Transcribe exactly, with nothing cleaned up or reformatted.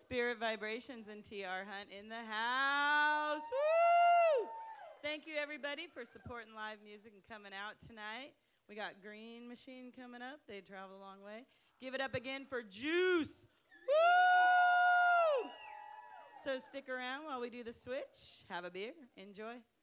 Spirit Vibrations and T R Hunt in the house. Woo! Thank you, everybody, for supporting live music and coming out tonight. We got Green Machine coming up. They travel a long way. Give it up again for Juice. Woo! So stick around while we do the switch. Have a beer. Enjoy.